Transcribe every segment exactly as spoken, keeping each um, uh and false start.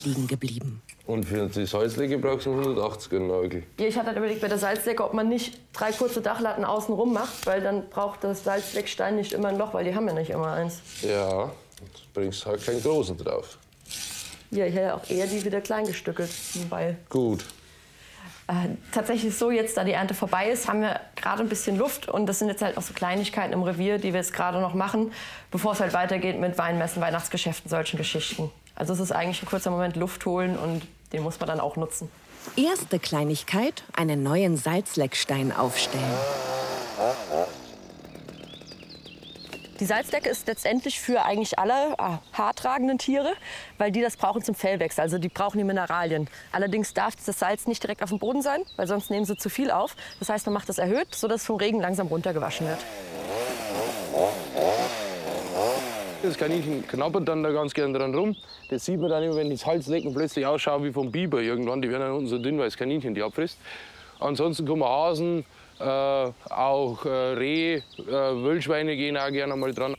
liegen geblieben. Und für die Salzlecke brauchst du einen hundertachtziger Nagel. Ja, ich hatte halt überlegt bei der Salzlecke, ob man nicht drei kurze Dachlatten außen rum macht, weil dann braucht das Salzleckstein nicht immer ein Loch, weil die haben ja nicht immer eins. Ja, du bringst halt keinen großen drauf. Ja, ich hätte auch eher die wieder klein gestückelt, weil. Gut. Äh, tatsächlich so, jetzt da die Ernte vorbei ist, haben wir gerade ein bisschen Luft. Und das sind jetzt halt auch so Kleinigkeiten im Revier, die wir jetzt gerade noch machen, bevor es halt weitergeht mit Weinmessen, Weihnachtsgeschäften, solchen Geschichten. Also es ist eigentlich ein kurzer Moment Luft holen und den muss man dann auch nutzen. Erste Kleinigkeit, einen neuen Salzleckstein aufstellen. Die Salzlecke ist letztendlich für eigentlich alle ah, haartragenden Tiere, weil die das brauchen zum Fellwechsel. Also die brauchen die Mineralien. Allerdings darf das Salz nicht direkt auf dem Boden sein, weil sonst nehmen sie zu viel auf. Das heißt, man macht das erhöht, sodass es vom Regen langsam runtergewaschen wird. Das Kaninchen knabbert dann da ganz gern dran rum. Das sieht man dann immer, wenn die Salzlecken plötzlich ausschauen wie vom Biber irgendwann. Die werden dann unten so dünn, weil das Kaninchen die abfrisst. Ansonsten kommen Hasen, äh, auch äh, Reh, äh, Wildschweine gehen auch gerne mal dran.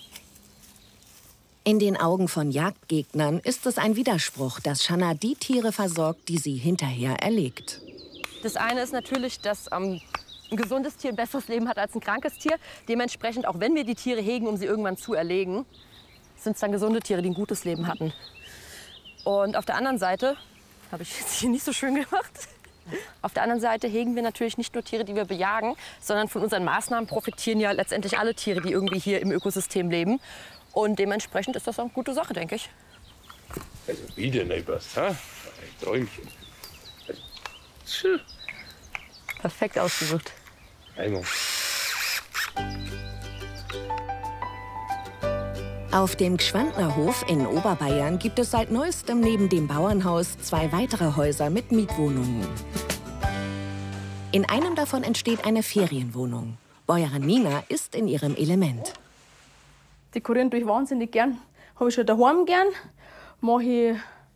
In den Augen von Jagdgegnern ist es ein Widerspruch, dass Shanna die Tiere versorgt, die sie hinterher erlegt. Das eine ist natürlich, dass ähm, ein gesundes Tier ein besseres Leben hat als ein krankes Tier. Dementsprechend, auch wenn wir die Tiere hegen, um sie irgendwann zu erlegen, sind es dann gesunde Tiere, die ein gutes Leben hatten. Und auf der anderen Seite, habe ich jetzt hier nicht so schön gemacht, auf der anderen Seite hegen wir natürlich nicht nur Tiere, die wir bejagen, sondern von unseren Maßnahmen profitieren ja letztendlich alle Tiere, die irgendwie hier im Ökosystem leben. Und dementsprechend ist das eine gute Sache, denke ich. Also wieder nicht was, ha? Ein Träumchen. Also, perfekt ausgesucht. einmal. Auf dem Gschwandner Hof in Oberbayern gibt es seit neuestem neben dem Bauernhaus zwei weitere Häuser mit Mietwohnungen. In einem davon entsteht eine Ferienwohnung. Bäuerin Nina ist in ihrem Element. Dekorieren tue ich wahnsinnig gern. Habe ich schon daheim gern. Mache ich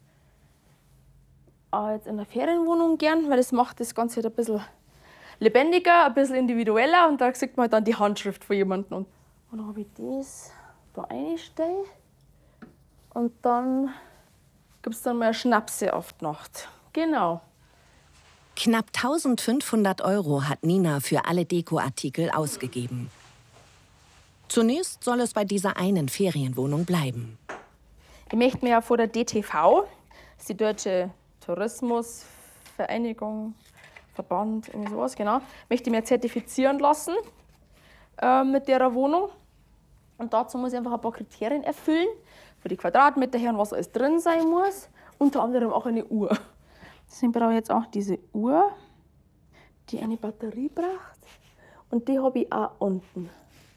auch jetzt in der Ferienwohnung gern, weil das macht das Ganze halt ein bisschen lebendiger, ein bisschen individueller. Und da sieht man halt dann die Handschrift von jemandem. Und dann habe ich das da reinstellen. Und dann gibt es dann mal Schnapse auf die Nacht. Genau. Knapp eintausendfünfhundert Euro hat Nina für alle Dekoartikel ausgegeben. Zunächst soll es bei dieser einen Ferienwohnung bleiben. Ich möchte mir ja vor der D T V, das ist die Deutsche Tourismusvereinigung, Verband, irgendwie sowas, genau, möchte ich mir zertifizieren lassen äh, mit der Wohnung. Und dazu muss ich einfach ein paar Kriterien erfüllen, für die Quadratmeter her und was alles drin sein muss. Unter anderem auch eine Uhr. Deswegen brauche ich jetzt auch diese Uhr, die eine Batterie braucht. Und die habe ich auch unten.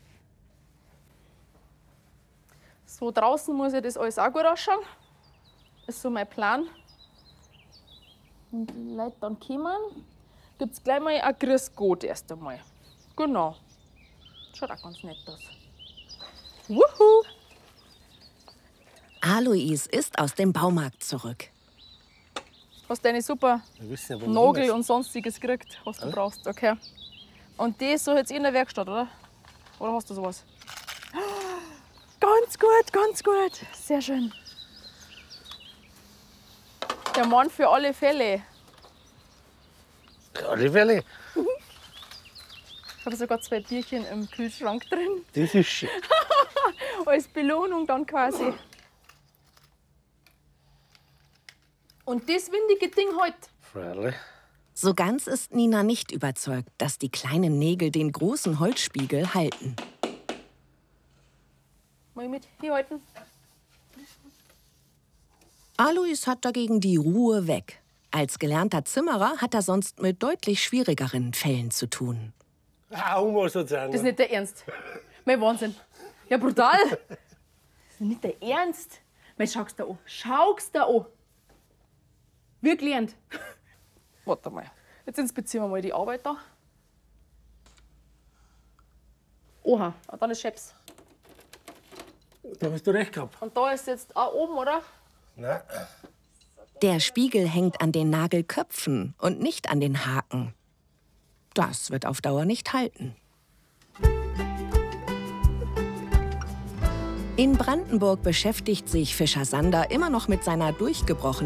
So, draußen muss ich das alles auch gut ausschauen. Das ist so mein Plan. Und die Leute dann kommen, gibt es gleich mal ein Grüß Gott erst einmal. Genau. Schaut auch ganz nett aus. Wuhu! Alois ist aus dem Baumarkt zurück. Hast du eine super ja, Nagel und sonstiges gekriegt, was du ja? brauchst, okay. Und das so jetzt in der Werkstatt, oder? Oder hast du sowas? Ganz gut, ganz gut. Sehr schön. Der Mann für alle Fälle. Für alle Fälle? Ich habe sogar zwei Bierchen im Kühlschrank drin. Das ist schön. Als Belohnung dann quasi. Und das windige Ding heute. Freilich. So ganz ist Nina nicht überzeugt, dass die kleinen Nägel den großen Holzspiegel halten. Mal mit hier halten. Alois hat dagegen die Ruhe weg. Als gelernter Zimmerer hat er sonst mit deutlich schwierigeren Fällen zu tun. Au, muss das sein. Das ist nicht der Ernst. Mein Wahnsinn. Ja, brutal. Das ist nicht der Ernst. Mein, schau's da an. Schau's da an. Wie gelernt. Warte mal. Jetzt inspizieren wir mal die Arbeit da. Oha, und dann ist Scheps. Da hast du recht gehabt. Und da ist jetzt auch oben, oder? Nein. Der Spiegel hängt an den Nagelköpfen und nicht an den Haken. Das wird auf Dauer nicht halten. In Brandenburg beschäftigt sich Fischer Sander immer noch mit seiner durchgebrochenen